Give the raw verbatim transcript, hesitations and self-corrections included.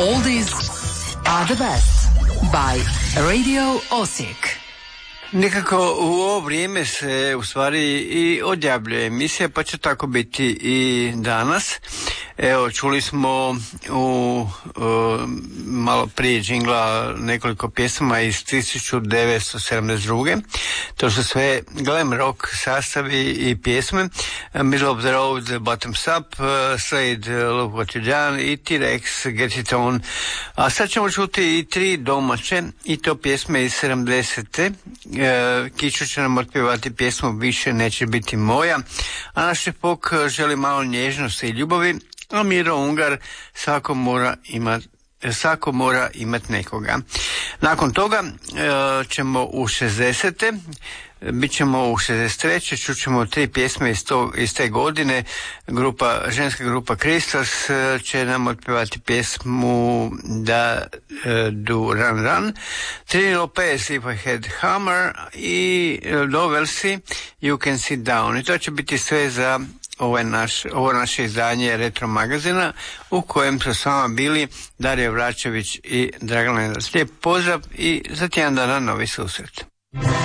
Oldies are the best by Radio Osijek. Nekako u ovo vrijeme se u stvari i odjavljuje emisija, pa će tako biti i danas. Evo, čuli smo u, u malo prije džingla nekoliko pjesama iz tisuću devetsto sedamdeset druge. To su sve glam rock sastavi i pjesme. Middle of the Road, Bottoms Up, Slade, Look What You Done i T-Rex, Get It On. A sad ćemo čuti i tri domaće, i to pjesme iz sedamdesete. E, Kičo će nam otpjevati pjesmu Više neće biti moja, a naš Pok želi malo nježnosti i ljubavi, a Miro Ungar svako mora imati svako mora imat nekoga. Nakon toga e, ćemo u šezdesete, bit ćemo u šezdeset treće, čućemo tri pjesme iz, to, iz te godine. Grupa, ženska grupa Crystals će nam otpevati pjesmu da e, do Run Run. Trini Lopez, If I Had Hammer i Dovelsi, You Can Sit Down. I to će biti sve za Ovo, naš, ovo naše izdanje Retro magazina u kojem su s vama bili Darija Vračević i Dragan Lendac. Lijep pozdrav i za tjedan dana novi susret.